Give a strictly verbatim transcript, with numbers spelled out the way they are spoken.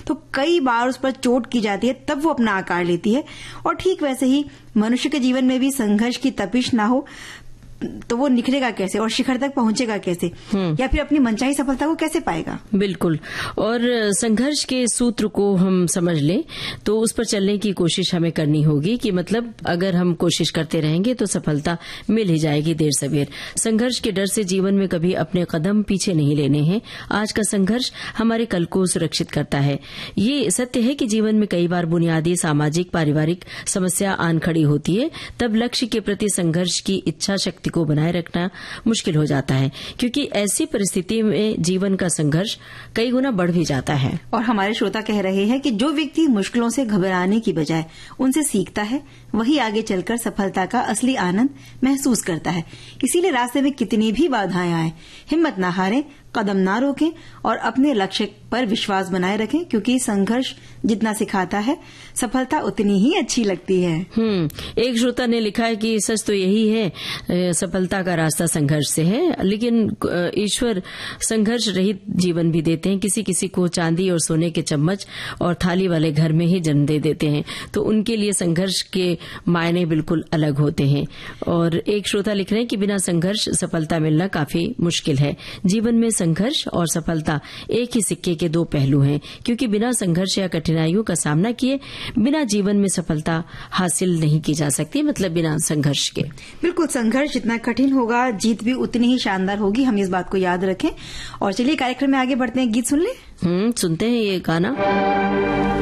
तो कई बार उस पर चोट की जाती है, तब वो अपना आकार लेती है। और ठीक वैसे ही मनुष्य के जीवन में भी संघर्ष की तपिश ना हो तो वो निखरेगा कैसे और शिखर तक पहुंचेगा कैसे, या फिर अपनी मनचाही सफलता को कैसे पाएगा। बिल्कुल। और संघर्ष के सूत्र को हम समझ लें तो उस पर चलने की कोशिश हमें करनी होगी कि मतलब अगर हम कोशिश करते रहेंगे तो सफलता मिल ही जाएगी देर सवेर। संघर्ष के डर से जीवन में कभी अपने कदम पीछे नहीं लेने हैं। आज का संघर्ष हमारे कल को सुरक्षित करता है। ये सत्य है कि जीवन में कई बार बुनियादी सामाजिक पारिवारिक समस्या आन खड़ी होती है, तब लक्ष्य के प्रति संघर्ष की इच्छा शक्ति को बनाए रखना मुश्किल हो जाता है, क्योंकि ऐसी परिस्थिति में जीवन का संघर्ष कई गुना बढ़ भी जाता है। और हमारे श्रोता कह रहे हैं कि जो व्यक्ति मुश्किलों से घबराने की बजाय उनसे सीखता है, वही आगे चलकर सफलता का असली आनंद महसूस करता है। इसीलिए रास्ते में कितनी भी बाधाएं आए, हिम्मत न हारें, कदम ना रोकें और अपने लक्ष्य पर विश्वास बनाए रखें, क्योंकि संघर्ष जितना सिखाता है सफलता उतनी ही अच्छी लगती है। हम्म एक श्रोता ने लिखा है कि सच तो यही है, सफलता का रास्ता संघर्ष से है, लेकिन ईश्वर संघर्ष रहित जीवन भी देते हैं। किसी किसी को चांदी और सोने के चम्मच और थाली वाले घर में ही जन्म दे देते हैं, तो उनके लिए संघर्ष के मायने बिल्कुल अलग होते हैं। और एक श्रोता लिख रहे हैं कि बिना संघर्ष सफलता मिलना काफी मुश्किल है। जीवन में संघर्ष और सफलता एक ही सिक्के के दो पहलू हैं, क्योंकि बिना संघर्ष या कठिनाइयों का सामना किए बिना जीवन में सफलता हासिल नहीं की जा सकती, मतलब बिना संघर्ष के। बिल्कुल, संघर्ष जितना कठिन होगा जीत भी उतनी ही शानदार होगी, हम इस बात को याद रखें। और चलिए कार्यक्रम में आगे बढ़ते हैं, गीत सुन ले। हम्म सुनते हैं ये गाना।